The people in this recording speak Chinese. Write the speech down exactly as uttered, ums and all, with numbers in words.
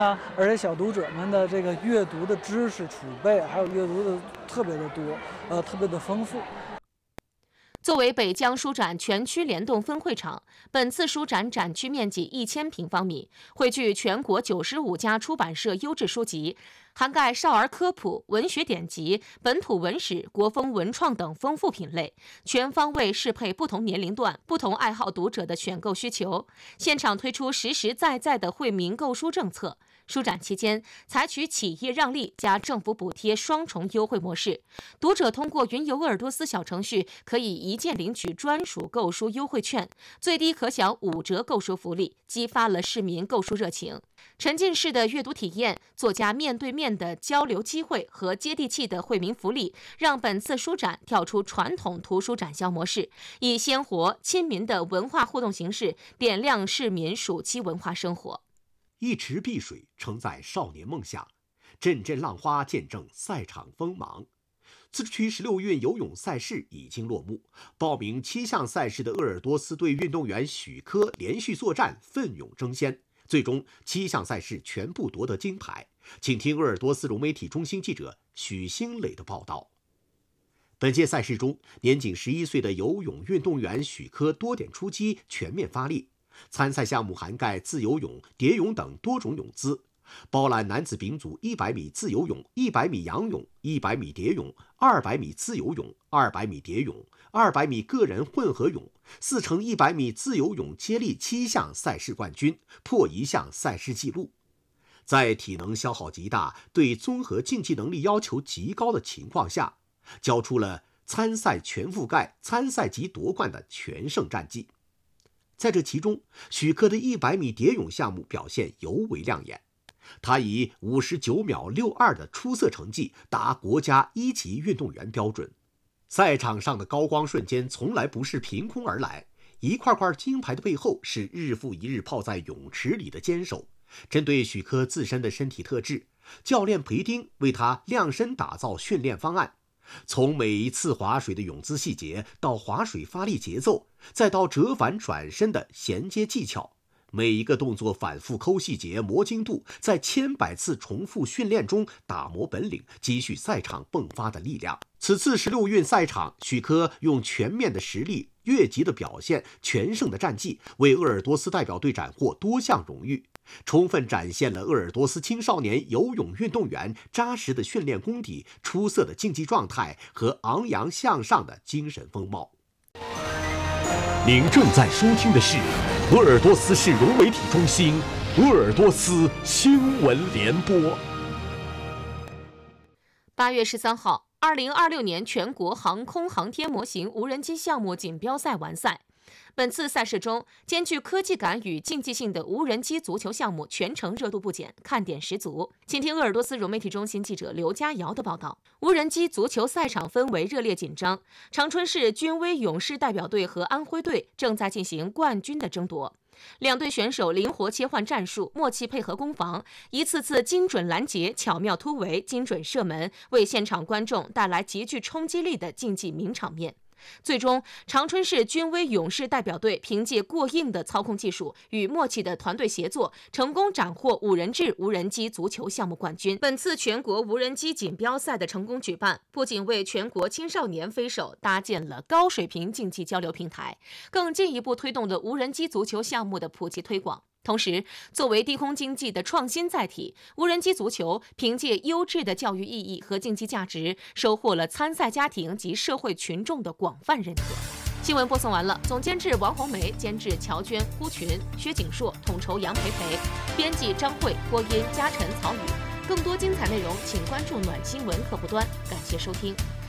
啊，而且小读者们的这个阅读的知识储备，还有阅读的特别的多，呃，特别的丰富。 作为北疆书展全区联动分会场，本次书展展区面积一千平方米，汇聚全国九十五家出版社优质书籍，涵盖少儿科普、文学典籍、本土文史、国风文创等丰富品类，全方位适配不同年龄段、不同爱好读者的选购需求。现场推出实实在在的惠民购书政策。书展期间，采取企业让利加政府补贴双重优惠模式，读者通过云游鄂尔多斯小程序可以一键领取专属购书优惠券，最低可享五折购书福利，激发了市民购书热情。沉浸式的阅读体验、作家面对面的交流机会和接地气的惠民福利，让本次书展跳出传统图书展销模式，以鲜活亲民的文化互动形式点亮市民暑期文化生活。 一池碧水承载少年梦想，阵阵浪花见证赛场锋芒。自治区十六运游泳赛事已经落幕，报名七项赛事的鄂尔多斯队运动员许科连续作战，奋勇争先，最终七项赛事全部夺得金牌。请听鄂尔多斯融媒体中心记者许兴磊的报道。本届赛事中，年仅十一岁的游泳运动员许科多点出击，全面发力。参赛项目涵盖自由泳、蝶泳等多种泳姿，包揽男子丙组一百米自由泳、一百米仰泳、一百米蝶泳、二百米自由泳、二百米蝶泳、二百米个人混合泳、四乘一百米自由泳接力七项赛事冠军，破一项赛事纪录。在体能消耗极大、对综合竞技能力要求极高的情况下，交出了参赛全覆盖、参赛及夺冠的全胜战绩。在这其中，许科的一百米蝶泳项目表现尤为亮眼，他以五十九秒六二的出色成绩达国家一级运动员标准。赛场上的高光瞬间从来不是凭空而来，一块块金牌的背后是日复一日泡在泳池里的坚守。针对许科自身的身体特质，教练裴丁为他量身打造训练方案。从每一次划水的泳姿细节，到划水发力节奏，再到折返转身的衔接技巧，每一个动作反复抠细节、磨精度，在千百次重复训练中打磨本领，积蓄赛场迸发的力量。此次十六运赛场，许科用全面的实力、越级的表现、全胜的战绩，为鄂尔多斯代表队斩获多项荣誉，充分展现了鄂尔多斯青少年游泳运动员扎实的训练功底、出色的竞技状态和昂扬向上的精神风貌。您正在收听的是鄂尔多斯市融媒体中心鄂尔多斯新闻联播。 八月十三号，二零二六年全国航空航天模型无人机项目锦标赛完赛。本次赛事中，兼具科技感与竞技性的无人机足球项目全程热度不减，看点十足。请听鄂尔多斯融媒体中心记者刘佳瑶的报道。无人机足球赛场氛围热烈紧张，长春市军威勇士代表队和安徽队正在进行冠军的争夺。两队选手灵活切换战术，默契配合攻防，一次次精准拦截、巧妙突围、精准射门，为现场观众带来极具冲击力的竞技名场面。最终，长春市军威勇士代表队凭借过硬的操控技术与默契的团队协作，成功斩获五人制无人机足球项目冠军。本次全国无人机锦标赛的成功举办，不仅为全国青少年飞手搭建了高水平竞技交流平台，更进一步推动了无人机足球项目的普及推广。同时，作为低空经济的创新载体，无人机足球凭借优质的教育意义和竞技价值，收获了参赛家庭及社会群众的广泛认可。新闻播送完了，总监制王红梅，监制乔娟、呼群、薛景硕，统筹杨培培，编辑张慧，播音嘉晨、曹宇。更多精彩内容，请关注暖新闻客户端。感谢收听。